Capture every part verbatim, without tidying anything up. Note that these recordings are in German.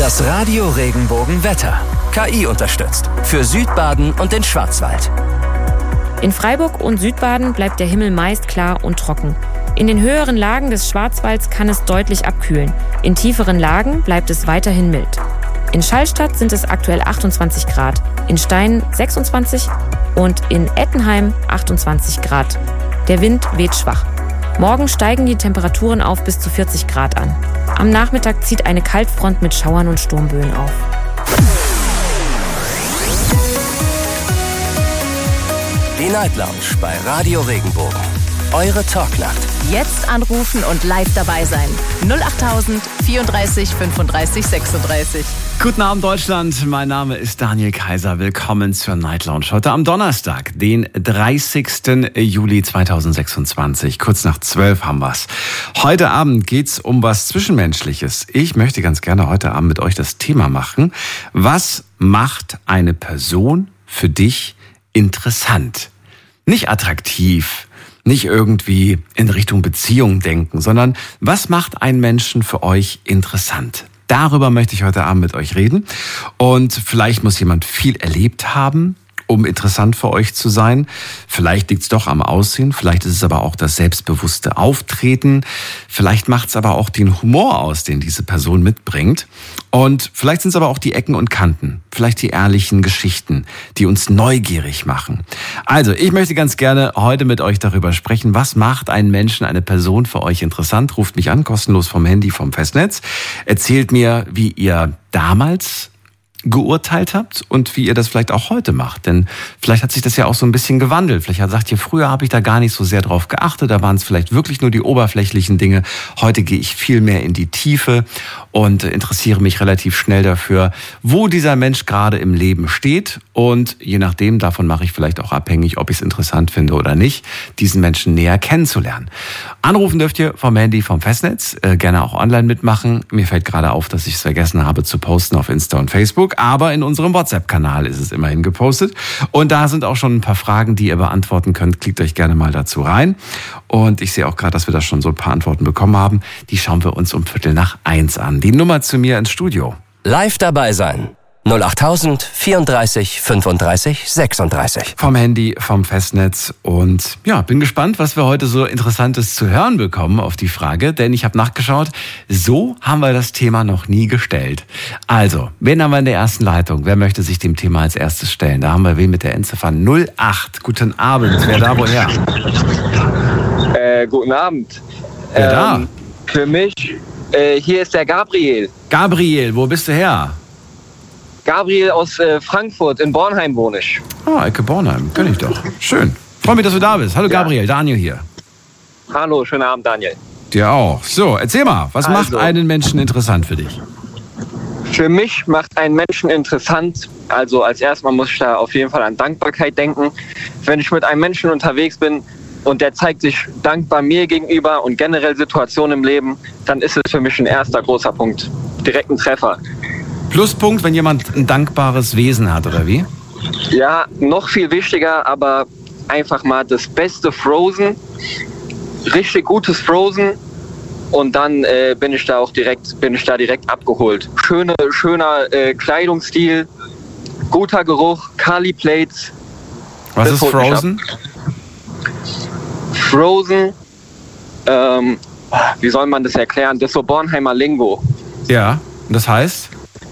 Das Radio Regenbogen Wetter. K I unterstützt. Für Südbaden und den Schwarzwald. In Freiburg und Südbaden bleibt der Himmel meist klar und trocken. In den höheren Lagen des Schwarzwalds kann es deutlich abkühlen. In tieferen Lagen bleibt es weiterhin mild. In Schallstadt sind es aktuell achtundzwanzig Grad, in Stein sechsundzwanzig und in Ettenheim achtundzwanzig Grad. Der Wind weht schwach. Morgen steigen die Temperaturen auf bis zu vierzig Grad an. Am Nachmittag zieht eine Kaltfront mit Schauern und Sturmböen auf. Die Night Lounge bei Radio Regenbogen. Eure Talknacht. Jetzt anrufen und live dabei sein. null achttausend vierunddreißig fünfunddreißig sechsunddreißig. Guten Abend Deutschland, mein Name ist Daniel Kaiser. Willkommen zur Night Lounge. Heute am Donnerstag, den dreißigsten Juli zweitausendsechsundzwanzig. Kurz nach zwölf haben wir's. Heute Abend geht's um was Zwischenmenschliches. Ich möchte ganz gerne heute Abend mit euch das Thema machen. Was macht eine Person für dich interessant? Nicht attraktiv, nicht irgendwie in Richtung Beziehung denken, sondern was macht einen Menschen für euch interessant? Darüber möchte ich heute Abend mit euch reden. Und vielleicht muss jemand viel erlebt haben, um interessant für euch zu sein. Vielleicht liegt es doch am Aussehen, vielleicht ist es aber auch das selbstbewusste Auftreten. Vielleicht macht es aber auch den Humor aus, den diese Person mitbringt. Und vielleicht sind es aber auch die Ecken und Kanten, vielleicht die ehrlichen Geschichten, die uns neugierig machen. Also, ich möchte ganz gerne heute mit euch darüber sprechen, was macht einen Menschen, eine Person für euch interessant. Ruft mich an, kostenlos vom Handy, vom Festnetz. Erzählt mir, wie ihr damals geurteilt habt und wie ihr das vielleicht auch heute macht. Denn vielleicht hat sich das ja auch so ein bisschen gewandelt. Vielleicht sagt ihr, früher habe ich da gar nicht so sehr drauf geachtet, da waren es vielleicht wirklich nur die oberflächlichen Dinge. Heute gehe ich viel mehr in die Tiefe und interessiere mich relativ schnell dafür, wo dieser Mensch gerade im Leben steht. Und je nachdem, davon mache ich vielleicht auch abhängig, ob ich es interessant finde oder nicht, diesen Menschen näher kennenzulernen. Anrufen dürft ihr vom Handy, vom Festnetz, äh, gerne auch online mitmachen. Mir fällt gerade auf, dass ich es vergessen habe zu posten auf Insta und Facebook. Aber in unserem WhatsApp-Kanal ist es immerhin gepostet. Und da sind auch schon ein paar Fragen, die ihr beantworten könnt. Klickt euch gerne mal dazu rein. Und ich sehe auch gerade, dass wir da schon so ein paar Antworten bekommen haben. Die schauen wir uns um Viertel nach eins an. Die Nummer zu mir ins Studio. Live dabei sein. null achttausend vierunddreißig fünfunddreißig sechsunddreißig. Vom Handy, vom Festnetz. Und ja, bin gespannt, was wir heute so Interessantes zu hören bekommen auf die Frage. Denn ich habe nachgeschaut, so haben wir das Thema noch nie gestellt. Also, wen haben wir in der ersten Leitung? Wer möchte sich dem Thema als erstes stellen? Da haben wir wen mit der Endziffer null acht. Guten Abend. Wer da woher? Äh, guten Abend. Wer da? Ähm, für mich, äh, hier ist der Gabriel. Gabriel, wo bist du her? Gabriel aus äh, Frankfurt, in Bornheim wohne ich. Ah, Ecke Bornheim, kenn ich doch. Schön. Freue mich, dass du da bist. Hallo Gabriel, ja. Daniel hier. Hallo, schönen Abend, Daniel. Dir auch. So, erzähl mal, was also, macht einen Menschen interessant für dich? Für mich macht einen Menschen interessant, also als erstes muss ich da auf jeden Fall an Dankbarkeit denken. Wenn ich mit einem Menschen unterwegs bin und der zeigt sich dankbar mir gegenüber und generell Situationen im Leben, dann ist es für mich ein erster großer Punkt. Direkt ein Treffer. Pluspunkt, wenn jemand ein dankbares Wesen hat, oder wie? Ja, noch viel wichtiger, aber einfach mal das beste Frozen, richtig gutes Frozen und dann äh, bin ich da auch direkt, bin ich da direkt abgeholt. Schöne, schöner äh, Kleidungsstil, guter Geruch, Kali Plates. Was ist Frozen? Frozen, ähm, wie soll man das erklären? Das ist so Bornheimer Lingo. Ja, und das heißt?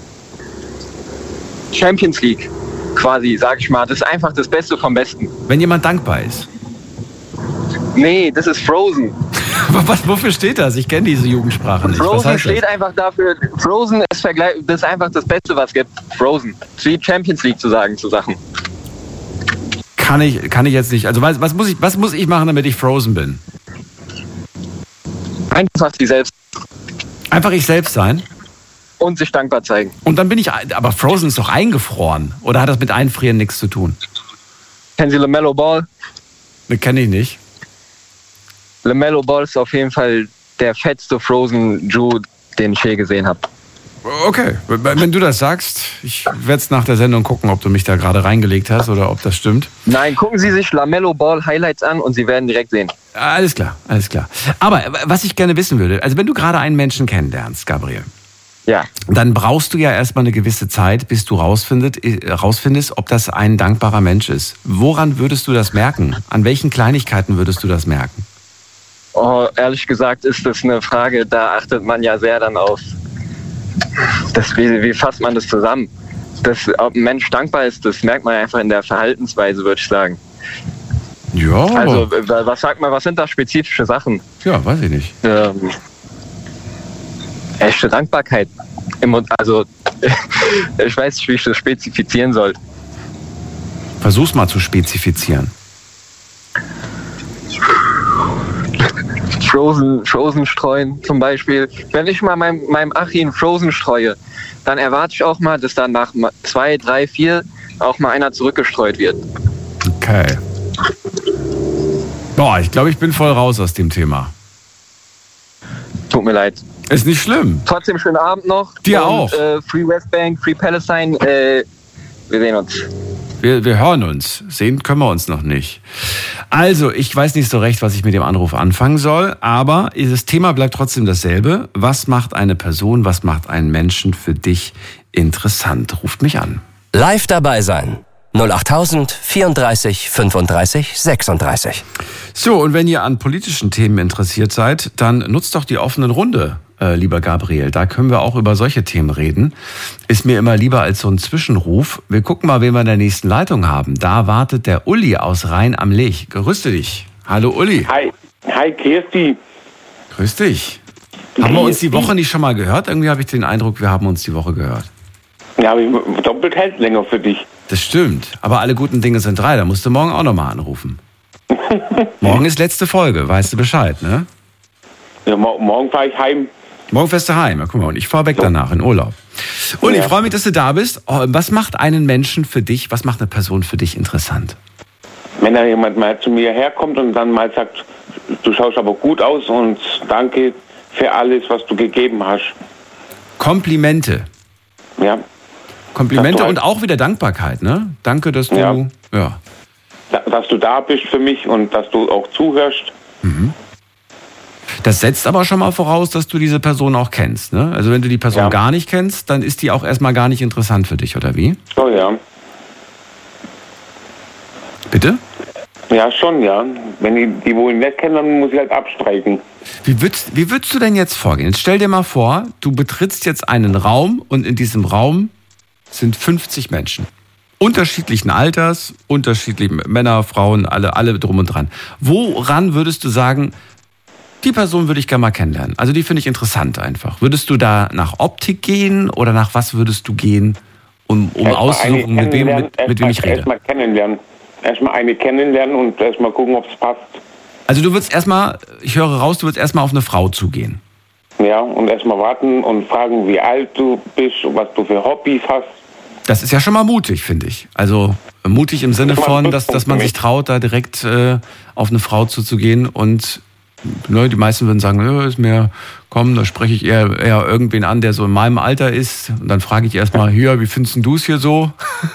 Champions League, quasi, sag ich mal. Das ist einfach das Beste vom Besten. Wenn jemand dankbar ist? Nee, das ist Frozen. Was, wofür steht das? Ich kenne diese Jugendsprache nicht. Frozen steht das? einfach dafür, Frozen ist, vergleich, das ist einfach das Beste, was es gibt. Frozen. Wie Champions League zu sagen, zu Sachen. Kann ich, kann ich jetzt nicht. Also was, was, muss ich, was muss ich machen, damit ich Frozen bin? Einfach sie selbst. Einfach ich selbst sein? Und sich dankbar zeigen. Und dann bin ich, aber Frozen ist doch eingefroren. Oder hat das mit Einfrieren nichts zu tun? Kennen Sie LaMelo Ball? Ne, kenne ich nicht. LaMelo Ball ist auf jeden Fall der fettste Frozen Jew, den ich je gesehen habe. Okay, wenn du das sagst, ich werde es nach der Sendung gucken, ob du mich da gerade reingelegt hast oder ob das stimmt. Nein, gucken Sie sich LaMelo Ball Highlights an und Sie werden direkt sehen. Alles klar, alles klar. Aber was ich gerne wissen würde, also wenn du gerade einen Menschen kennenlernst, Gabriel, Ja. Dann brauchst du ja erstmal eine gewisse Zeit, bis du rausfindet, rausfindest, ob das ein dankbarer Mensch ist. Woran würdest du das merken? An welchen Kleinigkeiten würdest du das merken? Oh, ehrlich gesagt ist das eine Frage, da achtet man ja sehr dann auf, das, wie, wie fasst man das zusammen? Das, ob ein Mensch dankbar ist, das merkt man einfach in der Verhaltensweise, würde ich sagen. Ja. Also, was sagt man, was sind da spezifische Sachen? Ja, weiß ich nicht. Ähm, echte Dankbarkeit. Also, ich weiß nicht, wie ich das spezifizieren soll. Versuch's mal zu spezifizieren. Frozen, Frozen streuen zum Beispiel. Wenn ich mal meinem, meinem Achim Frozen streue, dann erwarte ich auch mal, dass dann nach zwei, drei, vier auch mal einer zurückgestreut wird. Okay. Boah, ich glaube, ich bin voll raus aus dem Thema. Tut mir leid. Ist nicht schlimm. Trotzdem schönen Abend noch. Dir und, auch. Äh, Free West Bank, Free Palestine. Äh, wir sehen uns. Wir, wir hören uns. Sehen können wir uns noch nicht. Also, ich weiß nicht so recht, was ich mit dem Anruf anfangen soll, aber das Thema bleibt trotzdem dasselbe. Was macht eine Person, was macht einen Menschen für dich interessant? Ruft mich an. Live dabei sein. null acht tausend vierunddreißig fünfunddreißig sechsunddreißig. So, und wenn ihr an politischen Themen interessiert seid, dann nutzt doch die offenen Runde, äh, lieber Gabriel. Da können wir auch über solche Themen reden. Ist mir immer lieber als so ein Zwischenruf. Wir gucken mal, wen wir in der nächsten Leitung haben. Da wartet der Uli aus Rhein am Lech. Grüße dich. Hallo Uli. Hi, hi Kirsti. Grüß dich. Haben wir uns die Woche nicht schon mal gehört? Irgendwie habe ich den Eindruck, wir haben uns die Woche gehört. Ja, aber doppelt hält länger für dich. Das stimmt. Aber alle guten Dinge sind drei. Da musst du morgen auch nochmal anrufen. Morgen ist letzte Folge. Weißt du Bescheid, ne? Ja, mo- morgen fahre ich heim. Morgen fährst du heim. Ja, guck mal, und ich fahre weg danach in Urlaub. Uli, ich Ja. freue mich, dass du da bist. Oh, was macht einen Menschen für dich, was macht eine Person für dich interessant? Wenn da jemand mal zu mir herkommt und dann mal sagt, du schaust aber gut aus und danke für alles, was du gegeben hast. Komplimente. Ja, Komplimente Das war- und auch wieder Dankbarkeit, ne? Danke, dass du... Ja. ja. Da- dass du da bist für mich und dass du auch zuhörst. Das setzt aber schon mal voraus, dass du diese Person auch kennst, ne? Also wenn du die Person Ja. gar nicht kennst, dann ist die auch erstmal gar nicht interessant für dich, oder wie? So, ja. Bitte? Ja, schon, ja. Wenn ich die wohl nicht kenne, dann muss ich halt abstreichen. Wie würdest, wie würdest du denn jetzt vorgehen? Jetzt stell dir mal vor, du betrittst jetzt einen Raum und in diesem Raum sind fünfzig Menschen. Unterschiedlichen Alters, unterschiedliche Männer, Frauen, alle, alle drum und dran. Woran würdest du sagen, die Person würde ich gerne mal kennenlernen? Also die finde ich interessant einfach. Würdest du da nach Optik gehen oder nach was würdest du gehen, um, um Erst mal auszusuchen, eine mit wem, kennenlernen, mit, mit wem ich erst mal- rede? Erstmal kennenlernen. Erstmal eine kennenlernen und erstmal gucken, ob es passt. Also du würdest erstmal, ich höre raus, du würdest erstmal auf eine Frau zugehen. Ja, und erstmal warten und fragen, wie alt du bist und was du für Hobbys hast. Das ist ja schon mal mutig, finde ich. Also äh, mutig im Sinne Das war ein von, dass, dass man Pluspunkt für sich mich. traut, da direkt äh, auf eine Frau zuzugehen. Und ne, die meisten würden sagen, ja, ist mir, komm, da spreche ich eher, eher irgendwen an, der so in meinem Alter ist. Und dann frage ich erstmal, hier, wie findest denn du es hier so?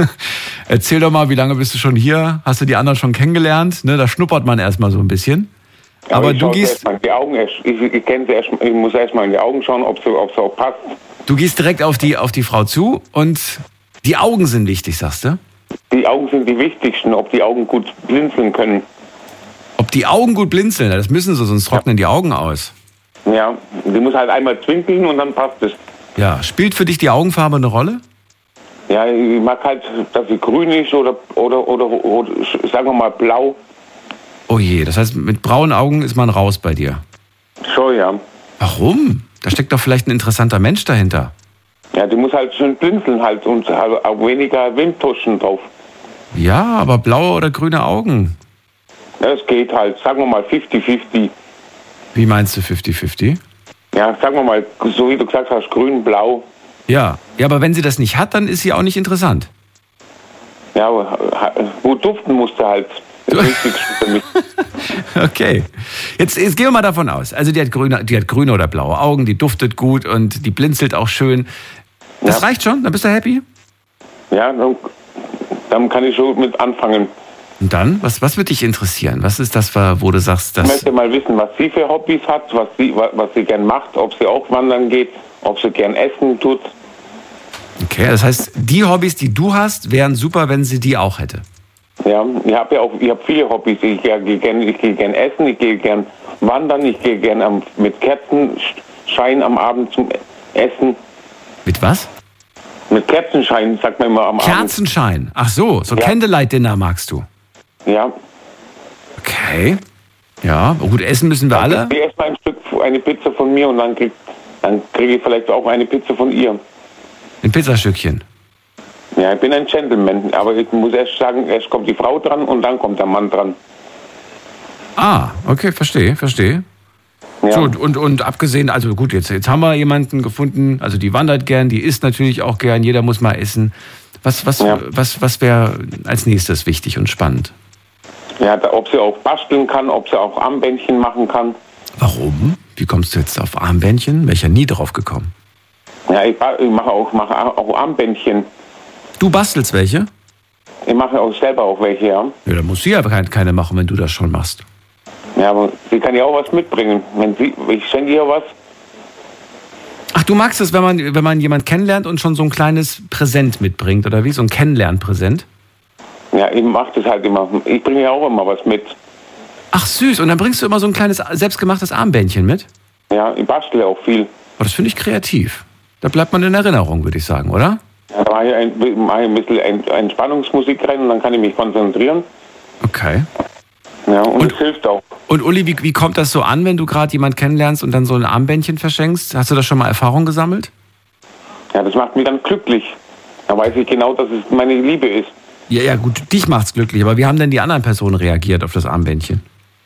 Erzähl doch mal, wie lange bist du schon hier? Hast du die anderen schon kennengelernt? Ne, da schnuppert man erstmal so ein bisschen. Aber, ich du schaue gehst, erst mal in die Augen. Ich, ich, kenne sie erst, ich muss erst mal in die Augen schauen, ob sie, ob sie auch passt. du gehst direkt auf die, auf die Frau zu und die Augen sind wichtig, sagst du? Die Augen sind die wichtigsten, ob die Augen gut blinzeln können. Ob die Augen gut blinzeln, das müssen sie, sonst trocknen die Augen aus. Ja, die muss halt einmal zwinkeln und dann passt es. Ja, spielt für dich die Augenfarbe eine Rolle? Ja, ich mag halt, dass sie grün ist oder, oder, oder, oder sagen wir mal blau. Oh je, das heißt, mit braunen Augen ist man raus bei dir. Schon, ja. Warum? Da steckt doch vielleicht ein interessanter Mensch dahinter. Ja, die muss halt schön blinzeln halt und halt auch weniger Windtuschen drauf. Ja, aber blaue oder grüne Augen? Ja, es geht halt, sagen wir mal fifty fifty. Wie meinst du fifty fifty? Ja, sagen wir mal, so wie du gesagt hast, grün, blau. Ja, ja, aber wenn sie das nicht hat, dann ist sie auch nicht interessant. Ja, aber gut duften musste halt. Das Wichtigste für mich. Okay, jetzt, jetzt gehen wir mal davon aus. Also die hat, grüne, die hat grüne oder blaue Augen, die duftet gut und die blinzelt auch schön. Das Ja. reicht schon? Dann bist du happy? Ja, dann, dann kann ich schon mit anfangen. Und dann? Was, was würde dich interessieren? Was ist das, wo du sagst, Ich dass... möchte mal wissen, was sie für Hobbys hat, was sie, was, was sie gern macht, ob sie auch wandern geht ob sie gern essen tut. Okay, das heißt, die Hobbys, die du hast, wären super, wenn sie die auch hätte. Ja, ich habe ja auch, ich habe viele Hobbys. Ich gehe gern, ich gehe gern essen, ich gehe gern wandern, ich gehe gern am, mit Kerzenschein am Abend zum Essen. Mit was? Mit Kerzenschein, sagt man immer am Abend. Kerzenschein? Ach so, so Ja. Candlelight-Dinner magst du. Ja. Okay. Ja, gut, essen müssen wir alle. Ich esse mal ein Stück, eine Pizza von mir und dann kriege dann krieg ich vielleicht auch eine Pizza von ihr. Ein Pizzastückchen. Ja, ich bin ein Gentleman, aber ich muss erst sagen, erst kommt die Frau dran und dann kommt der Mann dran. Ah, okay, verstehe, verstehe. Ja. So, und, und abgesehen, also gut, jetzt, jetzt haben wir jemanden gefunden, also die wandert gern, die isst natürlich auch gern, jeder muss mal essen. Was, was, Ja. was, was wäre als nächstes wichtig und spannend? Ja, da, ob sie auch basteln kann, ob sie auch Armbändchen machen kann. Warum? Wie kommst du jetzt auf Armbändchen? Wäre ich ja nie drauf gekommen. Ja, ich, ba- ich mache auch, mache auch Armbändchen. Du bastelst welche? Ich mache auch selber auch welche, ja. Ja, dann muss sie ja keine, keine machen, wenn du das schon machst. Ja, aber sie kann ja auch was mitbringen. Wenn sie, ich schenke ihr was. Ach, du magst es, wenn man, wenn man jemanden kennenlernt und schon so ein kleines Präsent mitbringt, oder wie? So ein Kennenlernpräsent? Ja, ich mache das halt immer. Ich bringe ja auch immer was mit. Ach süß, und dann bringst du immer so ein kleines selbstgemachtes Armbändchen mit? Ja, ich bastle auch viel. Oh, das finde ich kreativ. Da bleibt man in Erinnerung, würde ich sagen, oder? Ja, da mache ich ein, mache ich ein bisschen Ent- Entspannungsmusik rein und dann kann ich mich konzentrieren. Okay. Ja, und, Und- das hilft auch. Und Uli, wie, wie kommt das so an, wenn du gerade jemanden kennenlernst und dann so ein Armbändchen verschenkst? Hast du da schon mal Erfahrung gesammelt? Ja, das macht mich dann glücklich. Da weiß ich genau, dass es meine Liebe ist. Ja, ja, gut, dich macht's glücklich, aber wie haben denn die anderen Personen reagiert auf das Armbändchen?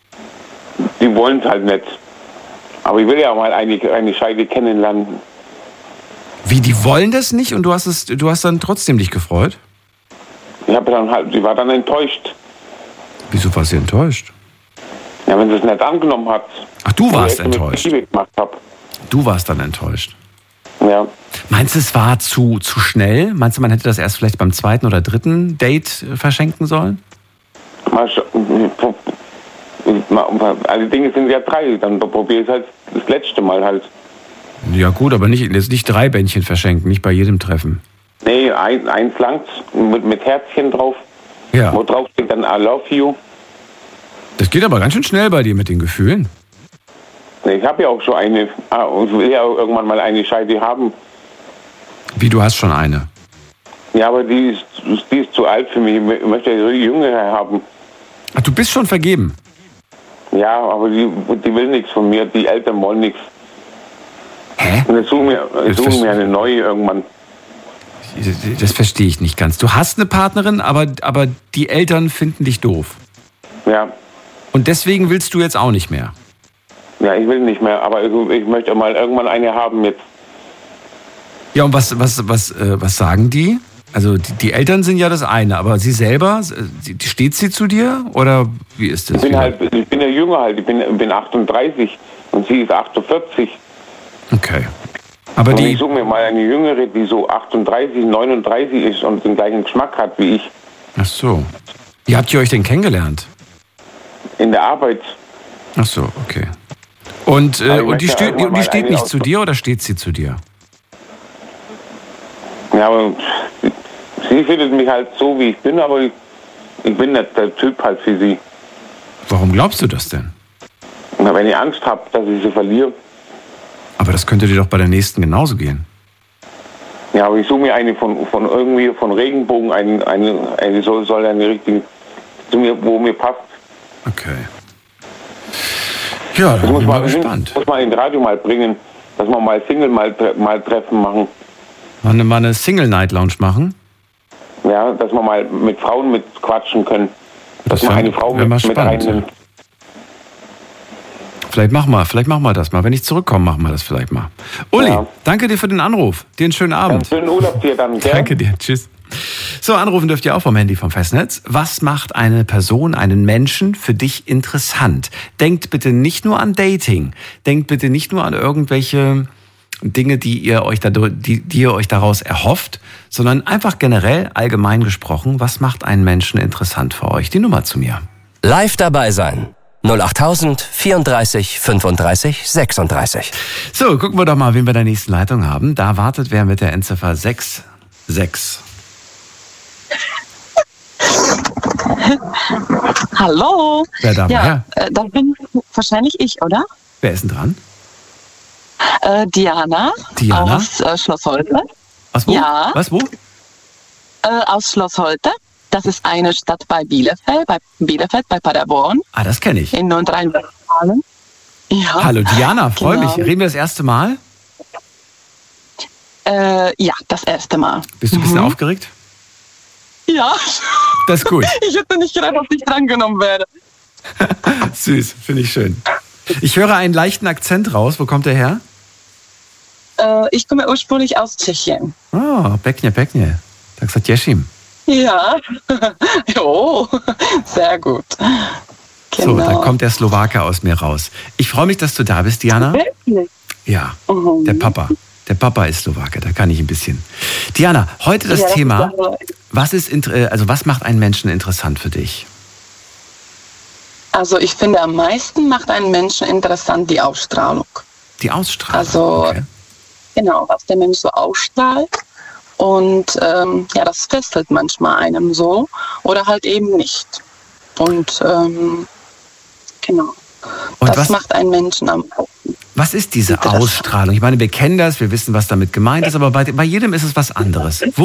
Die wollen es halt nicht. Aber ich will ja mal eine, eine Scheide kennenlernen. Wie, die wollen das nicht und du hast es, du hast dann trotzdem dich gefreut? Ich habe dann halt, sie war dann enttäuscht. Wieso war sie enttäuscht? Ja, wenn sie es nicht angenommen hat. Ach, du warst wo ich mit enttäuscht. Liebe gemacht habe. Du warst dann enttäuscht. Ja. Meinst du, es war zu, zu schnell? Meinst du, man hätte das erst vielleicht beim zweiten oder dritten Date äh, verschenken sollen? Mal sch- Alle Dinge sind ja drei, dann probiere ich es halt das letzte Mal halt. Ja gut, aber nicht, jetzt nicht drei Bändchen verschenken, nicht bei jedem Treffen. Nee, ein, eins langt mit, mit Herzchen drauf. Ja, Wo drauf steht dann I love you. das geht aber ganz schön schnell bei dir mit den Gefühlen. Nee, ich habe ja auch schon eine, ah, und will ja irgendwann mal eine Scheide haben. Wie, du hast schon eine? Ja, aber die ist, die ist zu alt für mich. Ich möchte eine jüngere haben. Ach, du bist schon vergeben? Ja, aber die, die will nichts von mir. Die Eltern wollen nichts. Hä? Und jetzt suchen wir, Das suchen verstehe- mir eine neue irgendwann. Das, das verstehe ich nicht ganz. Du hast eine Partnerin, aber, aber die Eltern finden dich doof. Ja, Und deswegen willst du jetzt auch nicht mehr? ja, ich will nicht mehr. Aber ich, ich möchte mal irgendwann eine haben jetzt. Ja, und was, was, was, äh, was sagen die? Also die, die Eltern sind ja das eine, aber sie selber, äh, sie- steht sie zu dir? Oder wie ist das? Ich bin Wie- halt, ich bin ja jünger halt. Ich bin, bin achtunddreißig und sie ist achtundvierzig. Okay. Aber Und die, ich suche mir mal eine jüngere, die so achtunddreißig, neununddreißig ist und den gleichen Geschmack hat wie ich. ach so. Wie habt ihr euch denn kennengelernt? In der Arbeit. Ach so, okay. Und, Aber äh, ich und die, möchte steht, irgendwann und die mal steht eine nicht aus- zu dir oder steht sie zu dir? Ja, aber sie, sie findet mich halt so, wie ich bin, aber ich, ich bin nicht der Typ halt für sie. Warum glaubst du das denn? Na, wenn ich Angst habe, dass ich sie verliere, Aber das könnte dir doch bei der nächsten genauso gehen. ja, aber ich suche mir eine von, von irgendwie, von Regenbogen, eine, eine, eine soll, soll eine richtige, zu mir, wo mir passt. Okay. Ja, Das dann muss bin ich mal man, gespannt. muss man ins Radio mal bringen, dass wir mal Single mal, tre- mal Treffen machen. Mal eine, mal eine Single-Night-Lounge machen? Ja, dass wir mal mit Frauen mit quatschen können. Dass Das man wär- eine Frau wär mit, mal mit spannend, reinnimmt. Vielleicht machen wir, vielleicht machen wir das mal. Wenn ich zurückkomme, machen wir das vielleicht mal. Uli, Ja. danke dir für den Anruf. Dir einen schönen Einen Abend. schönen Urlaub dir dann, gell? Danke dir. Tschüss. So, anrufen dürft ihr auch vom Handy vom Festnetz. Was macht eine Person, einen Menschen für dich interessant? Denkt bitte nicht nur an Dating. Denkt bitte nicht nur an irgendwelche Dinge, die ihr euch, dadurch, die, die ihr euch daraus erhofft, sondern einfach generell, allgemein gesprochen, was macht einen Menschen interessant für euch? Die Nummer zu mir. Live dabei sein. null achttausend vierunddreißig fünfunddreißig sechsunddreißig. So, gucken wir doch mal, wen wir in der nächsten Leitung haben. Da wartet wer mit der Endziffer sechs sechs. Hallo. Wer da? Ja, Wer? äh, dann bin wahrscheinlich ich, oder? Wer ist denn dran? Äh, Diana, Diana? aus äh, Schloss Holte. Was, wo? Ja. Was, wo? Äh, aus Schloss Holte. Das ist eine Stadt bei Bielefeld, bei Bielefeld, bei Paderborn, Ah, das kenne ich. in Nordrhein-Westfalen. Ja. Hallo Diana, freue Genau. mich. Reden wir das erste Mal? Äh, ja, das erste Mal. Bist du ein bisschen aufgeregt? Ja. Das ist gut. Ich hätte nicht gedacht, dass ich drangenommen werde. Süß, finde ich schön. Ich höre einen leichten Akzent raus. Wo kommt der her? Äh, ich komme ursprünglich aus Tschechien. Oh, Pekne, Pekne. Tak se těším. Ja. Oh, sehr gut. So, Genau. dann kommt der Slowake aus mir raus. Ich freue mich, dass du da bist, Diana. Wirklich? Ja, Mhm. der Papa. Der Papa ist Slowake, da kann ich ein bisschen. Diana, heute das Ja, das Thema, ist ja- was ist, inter- also was macht einen Menschen interessant für dich? Also ich finde, am meisten macht einen Menschen interessant die Ausstrahlung. Die Ausstrahlung. Also Okay. genau, was der Mensch so ausstrahlt. Und ähm, ja, das fesselt manchmal einem so oder halt eben nicht. Und ähm, genau, Und das was, macht einen Menschen am was ist diese Interessant. Ausstrahlung? Ich meine, wir kennen das, wir wissen, was damit gemeint ist, aber bei, bei jedem ist es was anderes. Wo